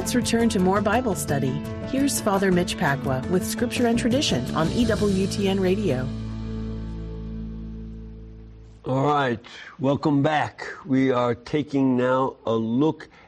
let's return to more Bible study. Here's Father Mitch Pacwa with Scripture and Tradition on EWTN Radio. All right, welcome back. We are taking now a look